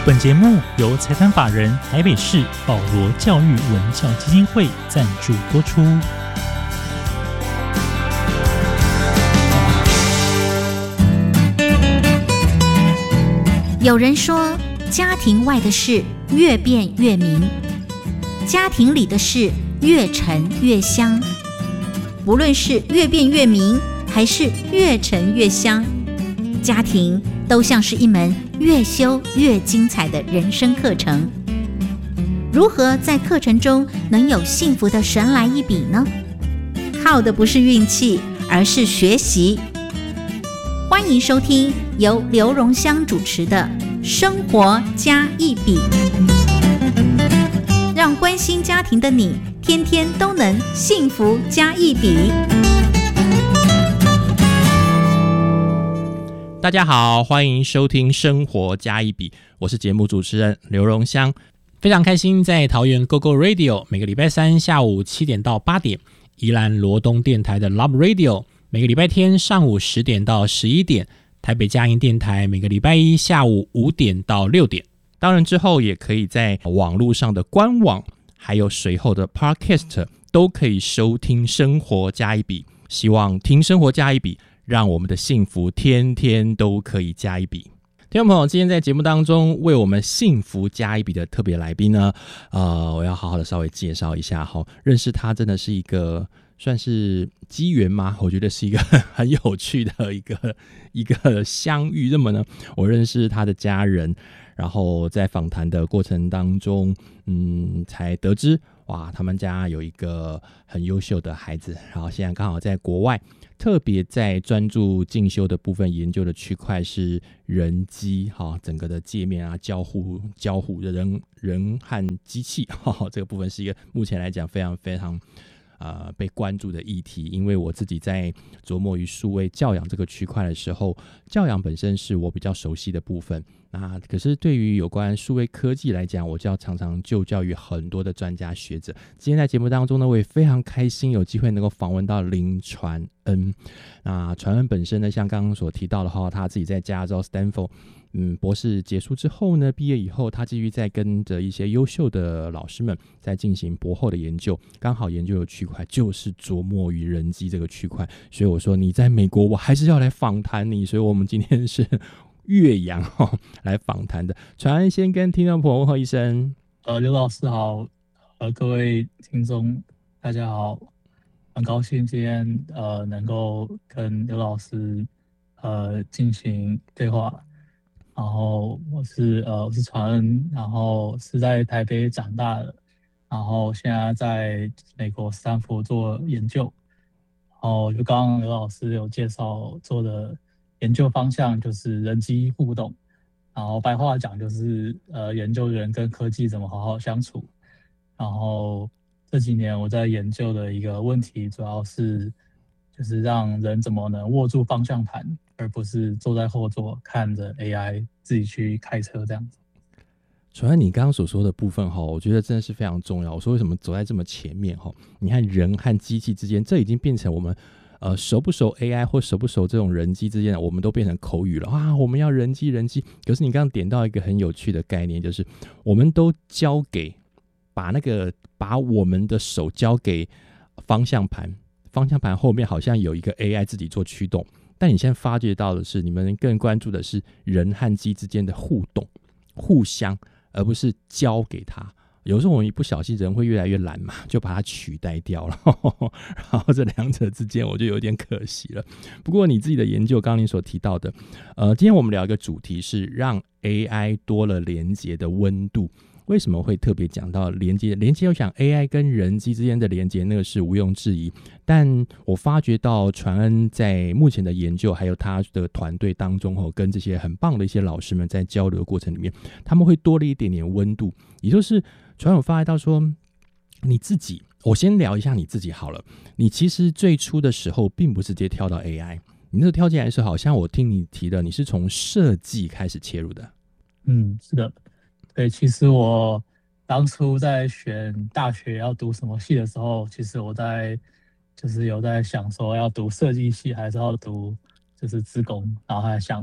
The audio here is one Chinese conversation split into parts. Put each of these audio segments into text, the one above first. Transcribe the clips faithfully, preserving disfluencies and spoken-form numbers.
本节目由财团法人台北市保罗教育文教基金会赞助播出。 有人说，家庭外的事越辩越明，家庭里的事越陈越香。不论是越辩越明，还是越陈越香，家庭都像是一门越修越精彩的人生课程。如何在课程中能有幸福的神来一笔呢？靠的不是运气，而是学习。欢迎收听由刘荣香主持的《生活加一笔》，让关心家庭的你天天都能幸福加一笔。 大家好，欢迎收听《生活加一笔》，我是节目主持人刘荣香，非常开心在桃园 Go Go Radio 每个礼拜三下午七点到八点，宜兰罗东电台的 Love Radio 每个礼拜天上午十点到十一点，台北佳音电台每个礼拜一下午五点到六点。当然之后也可以在网络上的官网还有随后的 Podcast 都可以收听《生活加一笔》，希望听《生活加一笔》让我们的幸福天天都可以加一笔。听众朋友，今天在节目当中为我们幸福加一笔的特别来宾呢，呃，我要好好的稍微介绍一下哈。认识他真的是一个算是机缘吗？我觉得是一个很有趣的一个一个相遇。那么呢，我认识他的家人，然后在访谈的过程当中，嗯，才得知哇，他们家有一个很优秀的孩子，然后现在刚好在国外。特别在专注进修的部分研究的区块是人机，整个的界面啊，交互交互的人人和机器，这个部分是一个目前来讲非常非常呃被关注的议题。因为我自己在琢磨于数位教养这个区块的时候，教养本身是我比较熟悉的部分，那可是对于有关数位科技来讲，我就要常常就教于很多的专家学者。今天在节目当中呢，我也非常开心有机会能够访问到林传恩。那传恩本身呢，像刚刚所提到的话，他自己在加州 Stanford 嗯，博士结束之后呢，毕业以后他继续在跟着一些优秀的老师们在进行博后的研究，刚好研究的区块就是琢磨于人机这个区块，所以我说你在美国我还是要来访谈你，所以我们今天是岳阳、哦、来访谈的。传恩先跟听众朋友问候一声。 呃，刘老师好，呃，各位听众大家好，很高兴今天呃能够跟刘老师呃进行对话。然后我是呃我是传恩，然后是在台北长大的，然后现在在美国斯坦福做研究。然后就刚刚刘老师有介绍做的研究方向就是人机互动，然后白话讲就是呃研究人跟科技怎么好好相处。然后这几年我在研究的一个问题主要是就是让人怎么能握住方向盘，而不是坐在后座看着 A I 自己去开车这样子。 传恩，你刚刚所说的部分，我觉得真的是非常重要。我说为什么走在这么前面，你看人和机器之间，这已经变成我们呃熟不熟 A I 或熟不熟这种人机之间，我们都变成口语了啊！我们要人机人机。可是你刚刚点到一个很有趣的概念，就是我们都交给把那个把我们的手交给方向盘。方向盘后面好像有一个 A I 自己做驱动，但你现在发觉到的是，你们更关注的是人和机之间的互动、互相，而不是交给他。有时候我们一不小心人会越来越懒嘛，就把它取代掉了然后这两者之间我就有点可惜了。不过你自己的研究，刚刚你所提到的呃，今天我们聊一个主题是让 A I 多了连结的温度。为什么会特别讲到连接？连接，我想 A I 跟人机之间的连接，那个是毋庸置疑。但我发觉到传恩在目前的研究，还有他的团队当中，跟这些很棒的一些老师们在交流的过程里面，他们会多了一点点温度。也就是传恩发觉到说，你自己，我先聊一下你自己好了。你其实最初的时候，并不是直接跳到 A I， 你那个跳进来的时候，好像我听你提的，你是从设计开始切入的。 嗯，是的。对，其实我当初在选大学要读什么系的时候，其实我在就是有在想说要读设计系还是要读就是资工，然后还想了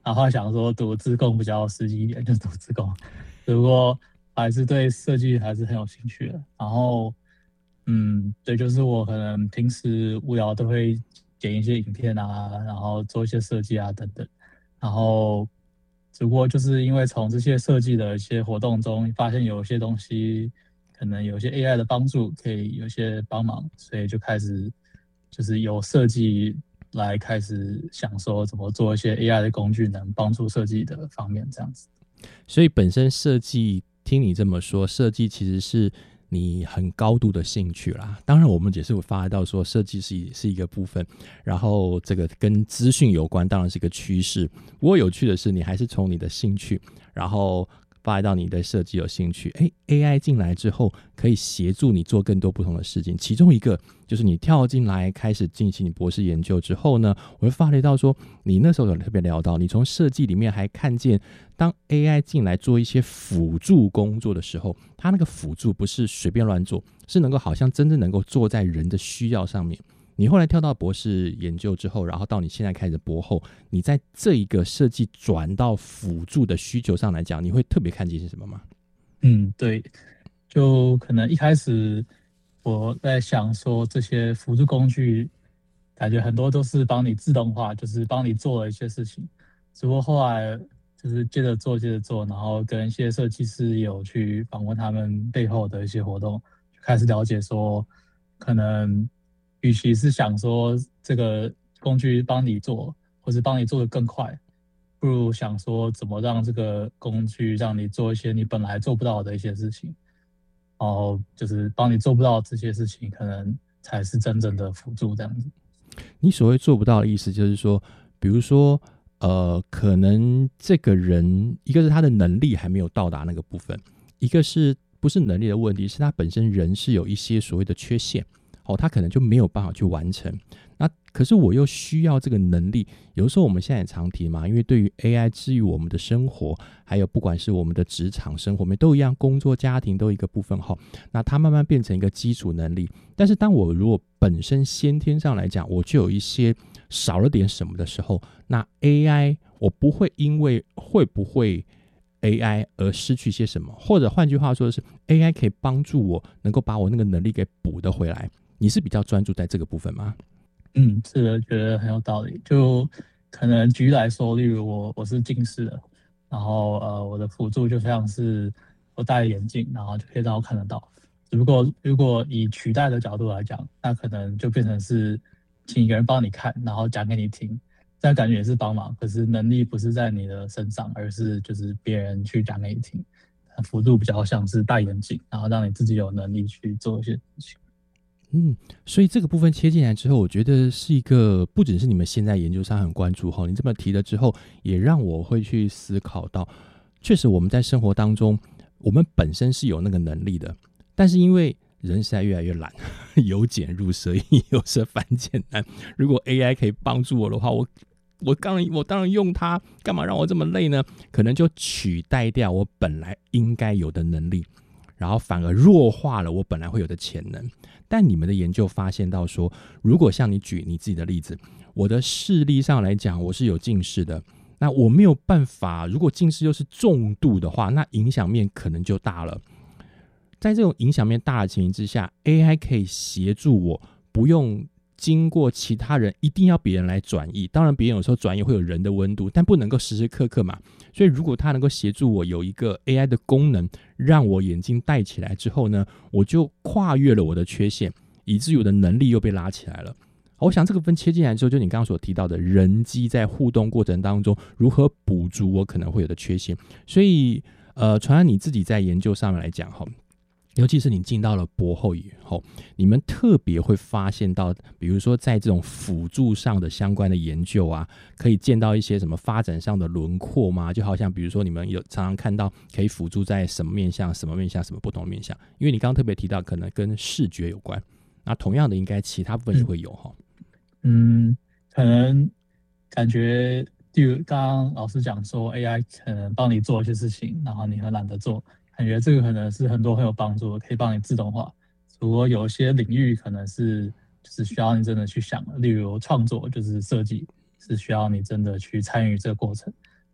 然后想说读资工比较实际一点，就读资工。不过还是对设计还是很有兴趣的。然后，嗯，对，就是我可能平时无聊都会剪一些影片啊，然后做一些设计啊等等。然后，只不过就是因为从这些设计的一些活动中，发现有一些东西可能有些 A I 的帮助，可以有些帮忙，所以就开始就是有设计来开始想说怎么做一些 A I 的工具能帮助设计的方面这样子。 所以本身设计，听你这么说，设计其实是你很高度的兴趣啦。当然我们也是会发觉到说设计是是一个部分，然后这个跟资讯有关当然是一个趋势。不过有趣的是你还是从你的兴趣，然后发觉到你对设计有兴趣，哎 A I 进来之后可以协助你做更多不同的事情。其中一个就是你跳进来开始进行你博士研究之后呢，我会发觉到说你那时候有特别聊到，你从设计里面还看见当 A I 进来做一些辅助工作的时候，它那个辅助不是随便乱做，是能够好像真正能够做在人的需要上面。你后来跳到博士研究之后，然后到你现在开始博后，你在这一个设计转到辅助的需求上来讲，你会特别看见是什么吗？ 嗯，对，就可能一开始我在想说这些辅助工具，感觉很多都是帮你自动化，就是帮你做了一些事情。只不过后来就是接着做接着做，然后跟一些设计师有去访问他们背后的一些活动，就开始了解说，可能与其是想说这个工具帮你做，或是帮你做得更快，不如想说怎么让这个工具让你做一些你本来做不到的一些事情，然后就是帮你做不到这些事情，可能才是真正的辅助这样子。 你所谓做不到的意思就是说，比如说呃，可能这个人一个是他的能力还没有到达那个部分，一个是不是能力的问题，是他本身人是有一些所谓的缺陷，哦，他可能就没有办法去完成。那可是我又需要这个能力，有的时候我们现在也常提嘛，因为对于 A I 治愈我们的生活，还有不管是我们的职场生活面都一样，工作家庭都一个部分哈，那它慢慢变成一个基础能力。但是当我如果本身先天上来讲，我就有一些少了点什么的时候，那 A I 我不会因为会不会 A I 而失去些什么，或者换句话说的是 A I 可以帮助我能够把我那个能力给补得回来。你是比较专注在这个部分吗？ 嗯，是的，觉得很有道理。就可能举例来说，例如我我是近视的，然后呃我的辅助就像是我戴眼镜，然后就可以让我看得到。只不过如果以取代的角度来讲，那可能就变成是请一个人帮你看，然后讲给你听，这样感觉也是帮忙，可是能力不是在你的身上，而是就是别人去讲给你听。辅助比较像是戴眼镜，然后让你自己有能力去做一些事情。 嗯，所以这个部分切进来之后，我觉得是一个不只是你们现在研究上很关注哈，你这么提了之后，也让我会去思考到，确实我们在生活当中，我们本身是有那个能力的，但是因为人实在越来越懒，由俭入奢易，由奢反俭难。如果 A I 可以帮助我的话，我我当然我当然用它，干嘛让我这么累呢？可能就取代掉我本来应该有的能力，然后反而弱化了我本来会有的潜能。但你们的研究发现到说，如果像你举你自己的例子，我的视力上来讲我是有近视的，那我没有办法，如果近视又是重度的话，那影响面可能就大了。在这种影响面大的情形之下， A I 可以协助我不用经过其他人，一定要别人来转译。当然别人有时候转译会有人的温度，但不能够时时刻刻嘛。所以如果他能够协助我有一个 A I 的功能，让我眼睛戴起来之后呢，我就跨越了我的缺陷，以至于我的能力又被拉起来了。我想这个分切进来之后，就你刚刚所提到的人机在互动过程当中如何补足我可能会有的缺陷。所以呃，传安你自己在研究上面来讲，尤其是你进到了博后以后，你们特别会发现到，比如说在这种辅助上的相关的研究啊，可以见到一些什么发展上的轮廓吗？就好像比如说你们有常常看到可以辅助在什么面向、什么面向、什么不同的面向，因为你刚刚特别提到可能跟视觉有关，那同样的应该其他部分也会有哈。 嗯，可能感觉，例如刚刚老师讲说 A I 可能帮你做一些事情，然后你很懒得做。感觉这个可能是很多很有帮助的，可以帮你自动化。如果有些领域可能是就是需要你真的去想的，例如创作就是设计，是需要你真的去参与这个过程。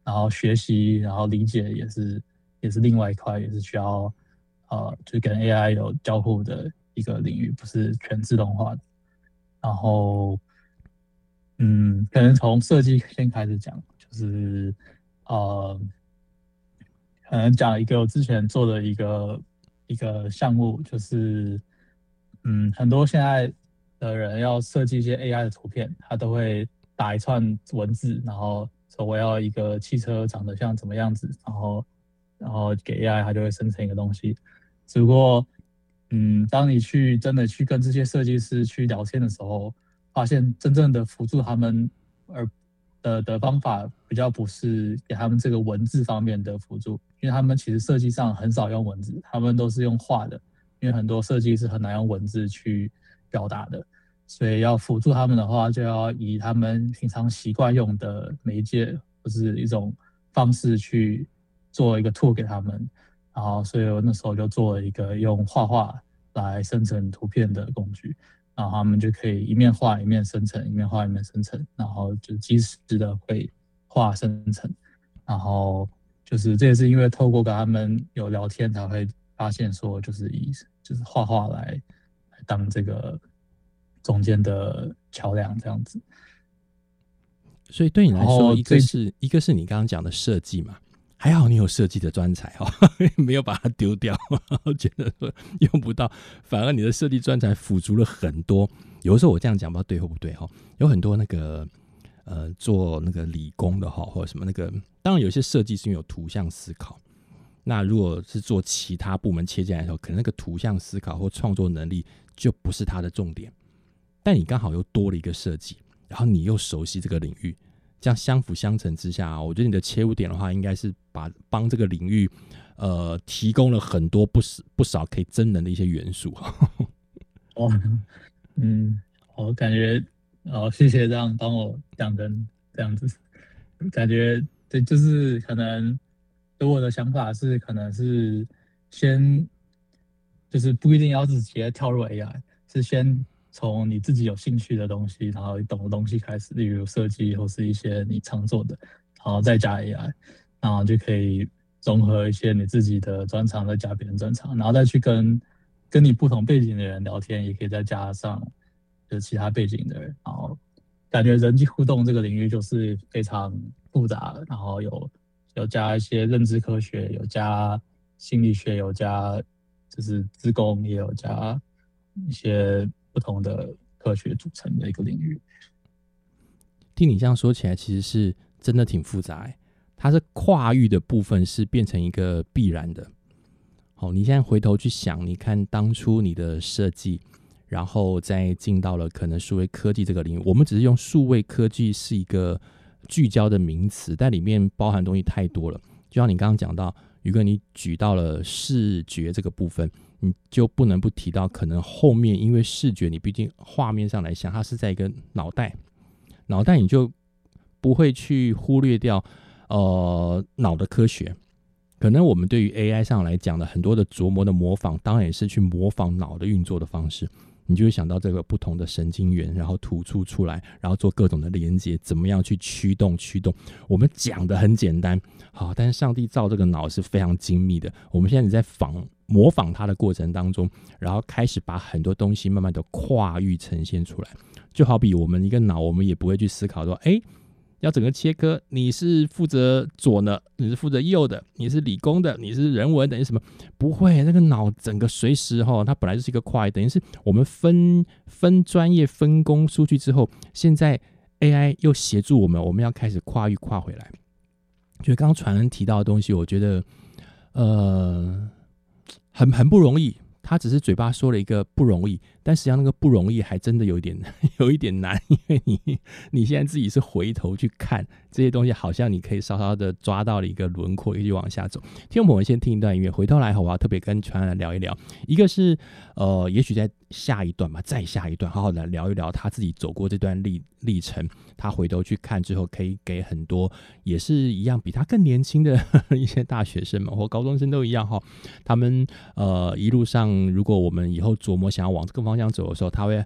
然后学习，然后理解也是也是另外一块，也是需要呃，就跟 A I 有交互的一个领域，不是全自动化的。然后，嗯，可能从设计先开始讲，就是呃，可能讲一个我之前做的一个一个项目，就是嗯，很多现在的人要设计一些 A I 的图片，他都会打一串文字，然后说我要一个汽车长得像怎么样子，然后然后给 A I 它就会生成一个东西。只不过，嗯，当你去真的去跟这些设计师去聊天的时候，发现真正的辅助他们而的的方法比较不是给他们这个文字方面的辅助，因为他们其实设计上很少用文字，他们都是用画的，因为很多设计是很难用文字去表达的，所以要辅助他们的话，就要以他们平常习惯用的媒介或是一种方式去做一个 tool 给他们。然后，所以我那时候就做了一个用画画来生成图片的工具，然后他们就可以一面画一面生成，一面画一面生成，然后就即时的会画生成。然后就是这也是因为透过跟他们有聊天，才会发现说，就是以就是画画来来当这个中间的桥梁这样子。 所以对你来说，一个是一个是你刚刚讲的设计嘛。还好你有设计的专才哦，没有把它丢掉，觉得说用不到，反而你的设计专才辅助了很多。有的时候我这样讲不知道对或不对哈，有很多那个呃做那个理工的哈，或者什么那个，当然有些设计是因为有图像思考。那如果是做其他部门切进来的时候，可能那个图像思考或创作能力就不是它的重点。但你刚好又多了一个设计，然后你又熟悉这个领域。这样相辅相成之下、啊，我觉得你的切入点的话，应该是把帮这个领域，呃，提供了很多不少不少可以增能的一些元素。 哦，嗯，我感觉，哦，谢谢这样帮我讲成这样子，感觉对，就是可能，我的想法是，可能是先，就是不一定要直接跳入 A I， 是先。从你自己有兴趣的东西，然后你懂的东西开始，例如设计或是一些你常做的，然后再加 A I， 然后就可以融合一些你自己的专长，再加别人专长，然后再去跟跟你不同背景的人聊天，也可以再加上就是其他背景的人，然后感觉人际互动这个领域就是非常复杂，然后有有加一些认知科学，有加心理学，有加就是资工，也有加一些不同的科学组成的一个领域。 听你这样说起来，其实是真的挺复杂、欸、它是跨域的部分是变成一个必然的。好，你现在回头去想，你看当初你的设计，然后再进到了可能数位科技这个领域，我们只是用数位科技是一个聚焦的名词，但里面包含的东西太多了。就像你刚刚讲到，宇哥你举到了视觉这个部分，你就不能不提到可能后面因为视觉你毕竟画面上来想它是在一个脑袋脑袋你就不会去忽略掉呃脑的科学。可能我们对于 A I 上来讲的很多的琢磨的模仿，当然也是去模仿脑的运作的方式，你就会想到这个不同的神经元，然后突出出来，然后做各种的连接，怎么样去驱动驱动。我们讲的很简单，好，但是上帝造这个脑是非常精密的。我们现在在仿模仿它的过程当中，然后开始把很多东西慢慢的跨域呈现出来。就好比我们一个脑，我们也不会去思考说，哎，要整个切割，你是负责左的，你是负责右的，你是理工的，你是人文的，你什么？不会，那个脑整个随时哈，它本来就是一个跨域，等于是我们分分专业分工出去之后，现在 A I 又协助我们，我们要开始跨域跨回来。就刚刚传恩提到的东西，我觉得呃很很不容易。他只是嘴巴说了一个不容易，但实际上那个不容易还真的有一点有一点难，因为你你现在自己是回头去看这些东西，好像你可以稍稍的抓到了一个轮廓，一直往下走。听众朋友们先听一段音乐，回头来我要特别跟传来聊一聊，一个是呃，也许在下一段吧，再下一段好好的聊一聊他自己走过这段历历程，他回头去看之后，可以给很多也是一样比他更年轻的一些大学生们或高中生都一样哈，他们呃一路上如果我们以后琢磨想要往这个方向走的时候，他会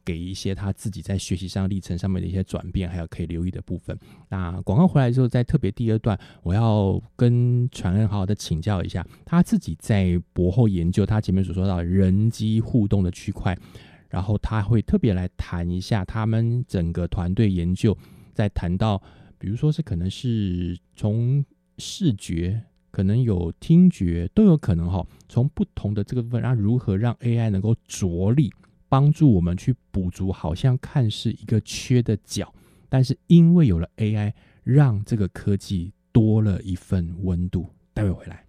给一些他自己在学习上历程上面的一些转变，还有可以留意的部分。那广告回来之后，在特别第二段，我要跟传恩好好的请教一下，他自己在博后研究他前面所说到的人机互动的区块，然后他会特别来谈一下他们整个团队研究，在谈到比如说是可能是从视觉，可能有听觉，都有可能哈。从不同的这个部分，让如何让 A I 能够着力帮助我们去补足，好像看似一个缺的角，但是因为有了 A I， 让这个科技多了一份温度。待会回来。